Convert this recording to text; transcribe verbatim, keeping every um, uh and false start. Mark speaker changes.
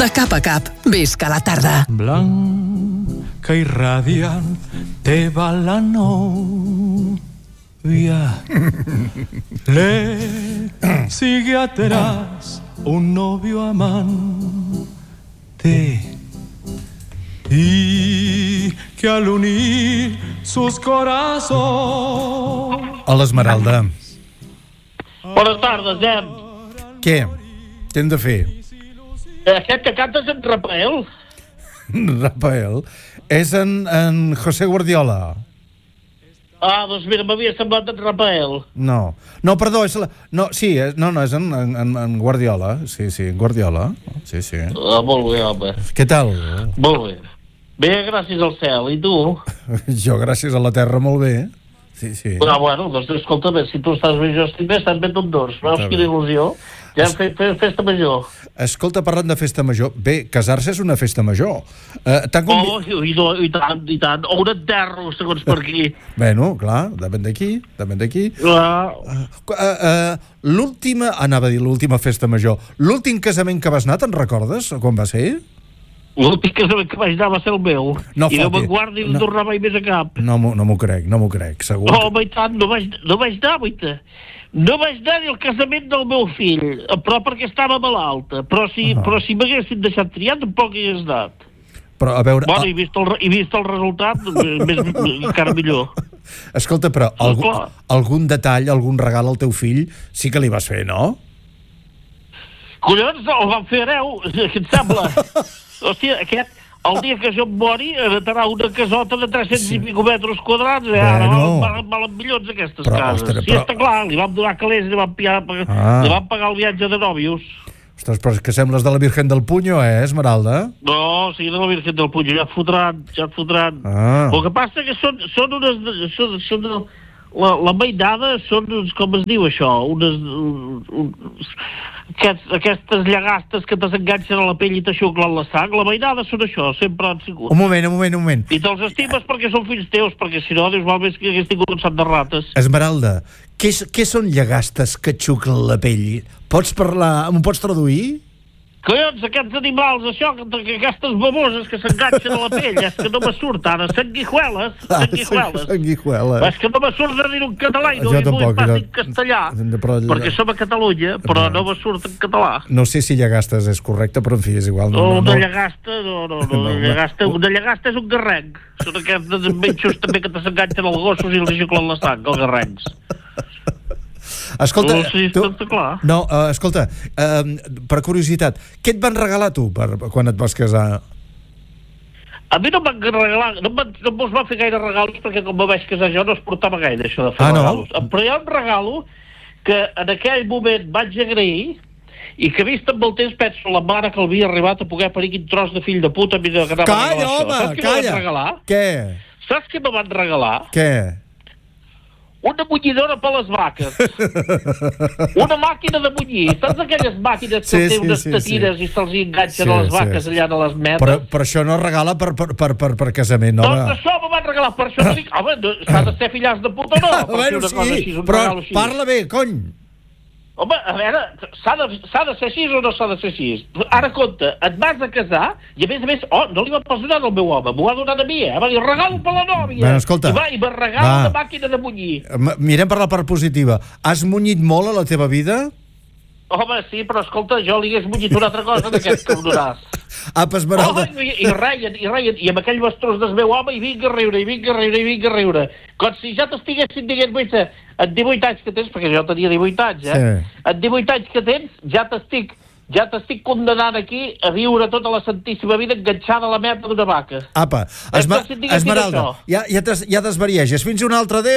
Speaker 1: De cap a cap, visca la tarda.
Speaker 2: Blanca i radiant te va la novia. Le sigue atrás un novio amante y que al unir sus corazones.
Speaker 3: Hola, Esmeralda.
Speaker 4: Bones tardes, Jem.
Speaker 3: Què? Què hem de fer?
Speaker 4: Aquest que cantes en Rafael?
Speaker 3: Rafael? És en, en José Guardiola.
Speaker 4: Ah, doncs mira, m'havia semblat en Rafael.
Speaker 3: No, no, perdó, és la... No, sí, és... no, no, és en, en, en Guardiola. Sí, sí, en Guardiola. Sí, sí.
Speaker 4: Ah, molt bé, home.
Speaker 3: Què tal?
Speaker 4: Molt bé. Bé, gràcies al cel. I tu?
Speaker 3: Jo, gràcies a la terra, molt bé. Sí, sí.
Speaker 4: Ah, bueno, doncs escolta bé, si tu estàs bé, jo estic bé, estan bé tots dos. Veus quina il·lusió? Ja hem fet festa major.
Speaker 3: Escolta, parlant de festa major, bé, casar-se és una festa major. Uh, convi...
Speaker 4: Oh, i, i tant, i tant. O un enterro, segons per aquí.
Speaker 3: Bueno, clar, depèn d'aquí, depèn d'aquí.
Speaker 4: Clar.
Speaker 3: Uh, uh, uh, l'última, anava a dir l'última festa major, l'últim casament que vas anar, te'n recordes? Quan va ser?
Speaker 4: L'últim casament que vaig anar va ser el meu.
Speaker 3: No,
Speaker 4: I
Speaker 3: foti.
Speaker 4: no me'n guardi i no tornar mai més a cap.
Speaker 3: No, no m'ho crec, no m'ho crec, segur.
Speaker 4: Oh, home, i tant, no vaig, no vaig anar, guaita. No vaig anar ni al casament del meu fill, però perquè estava malalta. Però si, uh -huh. però si m'haguessin deixat triar, tampoc hi hagués anat.
Speaker 3: Però, a veure...
Speaker 4: Bueno, he vist el, he vist el resultat, més, encara millor.
Speaker 3: Escolta, però algú, algun detall, algun regal al teu fill sí que li vas fer, no?
Speaker 4: Collons, el van fer hereu, què et sembla? Hòstia, aquest... El dia que jo em mori, heretarà una casota de tres-cents sí. i pico metres quadrats, eh? Ara
Speaker 3: bueno.
Speaker 4: valen, valen milions aquestes
Speaker 3: però,
Speaker 4: cases.
Speaker 3: ostres,
Speaker 4: Sí,
Speaker 3: però...
Speaker 4: està clar, li vam donar calés, li vam, pagar,
Speaker 3: ah.
Speaker 4: li vam pagar el viatge de nòvios.
Speaker 3: Ostres, però és que sembles de la Virgen del Puño, eh, Esmeralda?
Speaker 4: No, sí, de la Virgen del Puig, ja et fotran, ja et fotran.
Speaker 3: Ah.
Speaker 4: El que passa que són, són unes... Són, són la, la mainada són, com es diu això, unes... Un, aquests, aquestes llagastes que t'enganxen a la pell i t'aixuclen la sang, la mainada són això, sempre han sigut.
Speaker 3: Un moment, un moment, un moment.
Speaker 4: I te'ls estimes perquè són fills teus, perquè si no, Déu val més que hagués tingut un sac de rates.
Speaker 3: Esmeralda, què, què són llagastes que et xuclen la pell? Pots parlar, m'ho pots traduir?
Speaker 4: Collons, aquests animals, això, que, que aquestes baboses que s'enganxen a la pell, és que no me surt ara, sanguijueles, sanguijueles.
Speaker 3: Ah, sanguijueles.
Speaker 4: És que no me surt de dir un català i no
Speaker 3: jo
Speaker 4: hi vull pas
Speaker 3: jo...
Speaker 4: dir castellà,
Speaker 3: però...
Speaker 4: perquè som a Catalunya, però no. no me surt en català.
Speaker 3: No sé si llagastes és correcte, però en fi, és igual. No,
Speaker 4: no,
Speaker 3: no,
Speaker 4: una
Speaker 3: no.
Speaker 4: llagasta, no, no, no, una llagasta, una llagasta és un garrenc. Són aquests benxos també que s'enganxen als gossos i els xuclen la sang, els garrencs.
Speaker 3: Escolta,
Speaker 4: no, sí,
Speaker 3: tu...
Speaker 4: clar.
Speaker 3: no uh, escolta, uh, per curiositat, què et van regalar tu per, quan et vas casar?
Speaker 4: A mi no em van regalar, no em no mos va fer gaire regalos perquè com me vaig casar jo no es portava gaire això de fer
Speaker 3: ah,
Speaker 4: regalos.
Speaker 3: No?
Speaker 4: Però hi ha un regalo que en aquell moment vaig agrair i que vist amb el temps penso la mare que havia arribat a poder parir quin tros de fill de puta que anava
Speaker 3: calla,
Speaker 4: a regalar
Speaker 3: home,
Speaker 4: això. Saps què
Speaker 3: calla.
Speaker 4: me van regalar?
Speaker 3: Què?
Speaker 4: Saps què me van regalar?
Speaker 3: Què?
Speaker 4: Una munyidora per les vaques. Una màquina de munyir. Saps aquelles màquines que
Speaker 3: sí,
Speaker 4: té
Speaker 3: sí,
Speaker 4: unes
Speaker 3: sí,
Speaker 4: tatines
Speaker 3: sí.
Speaker 4: i se'ls enganxen
Speaker 3: sí,
Speaker 4: a les vaques
Speaker 3: sí.
Speaker 4: allà a les medes?
Speaker 3: Però, però això no es regala per, per, per, per, per casament, no?
Speaker 4: Doncs això me van regalar, per això no dic, home, no, s'ha de ser fillas de puta o no? Per
Speaker 3: bueno,
Speaker 4: una
Speaker 3: sí,
Speaker 4: cosa així, un
Speaker 3: però
Speaker 4: regal així.
Speaker 3: parla bé, cony.
Speaker 4: Home, a veure, s'ha de, s'ha de ser així o no s'ha de ser així? Ara, compte, et vas a casar i, a més a més, oh, no li va pas donar al meu home, m'ho ha donat a mi, eh? Va dir, regalo per la nòvia.
Speaker 3: Bueno, escolta,
Speaker 4: I va, i va regalar
Speaker 3: va.
Speaker 4: una màquina de munyir.
Speaker 3: Mirem per la part positiva. Has munyit molt a la teva vida?
Speaker 4: Home, sí, però escolta, jo li hagués munyit una altra cosa d'aquest que em donàs.
Speaker 3: Apa, Esmeralda.
Speaker 4: Oh, i, i reien, i reien, i amb aquell bastrós del meu home, i vinga a riure, i vinga a riure, i vinga a riure. Com si ja t'estiguessin dient, guaita, en divuit anys que tens, perquè jo tenia divuit anys, eh? Sí. En divuit anys que tens, ja t'estic, ja t'estic condemnant aquí a viure tota la santíssima vida enganxada a la merda d'una vaca.
Speaker 3: Apa, Esmer Esmeralda, ja, ja, ja desvarieges. Fins un altre dia.